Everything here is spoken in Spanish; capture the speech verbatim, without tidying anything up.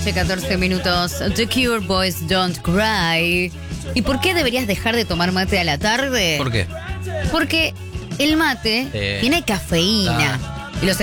noche, catorce minutos. The Cure, Boys Don't Cry. ¿Y por qué deberías dejar de tomar mate a la tarde? ¿Por qué? Porque el mate Eh. tiene cafeína. Ah. Y los